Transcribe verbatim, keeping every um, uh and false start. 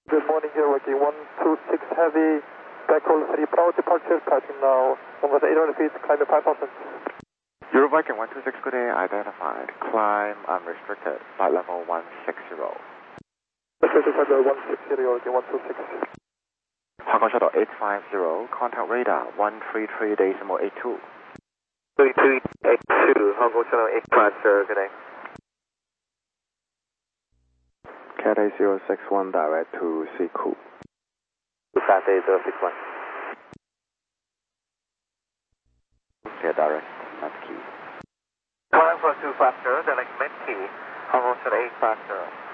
Good morning, here working one two six heavy, back roll three, Bravo departure, passing now, almost eight hundred feet, climbing five thousand. Euro Viking one two six, good day, identified, climb unrestricted, flight level one sixty. Certified one sixty, working one two six. Hong Kong Shuttle eight five zero, contact radar one three three decimal eight two. three three eight two, Hong Kong Shuttle eight five zero, good day. Cathay zero six one, direct to Siku. Cathay zero six one. Yeah, direct, not key. one four two five zero, direct Med Key, Hong Kong Shuttle eight five zero.